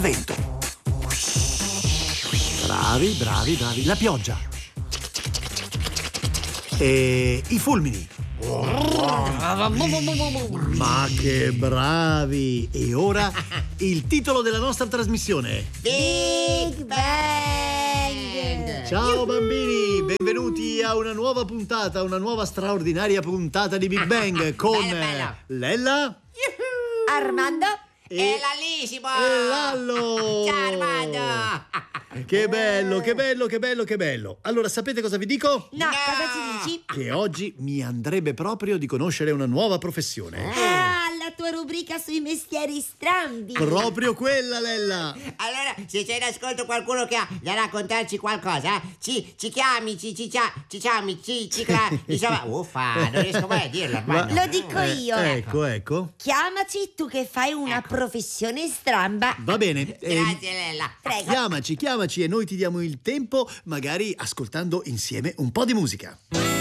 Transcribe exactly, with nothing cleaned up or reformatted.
vento. Bravi, bravi, bravi. La pioggia. E i fulmini. Ma che bravi! E ora il titolo della nostra trasmissione. Big Bang! Ciao bambini, benvenuti a una nuova puntata, una nuova straordinaria puntata di Big Bang con Bello, bello. Lella Armando e, Lallissimo! e Lallo. Ciao Armando! Che bello, che bello, che bello, che bello. Allora, sapete cosa vi dico? No, cosa ci dici? Che oggi mi andrebbe proprio di conoscere una nuova professione. Ah, la tua rubrica sui mestieri strambi. Proprio quella, Lella. Allora, se c'è in ascolto qualcuno che ha da raccontarci qualcosa, ci, ci chiami, ci, ci, ci, ci chiami, ci, ci, cla- insomma, uffa, non riesco mai a dirlo, Armando. Lo dico io. Ecco, ecco. Chiamaci tu che fai una Ecco. professione stramba. Va bene. ehm, Grazie, Lella. Prego. Chiamaci, chiamaci e noi ti diamo il tempo, magari ascoltando insieme un po' di musica.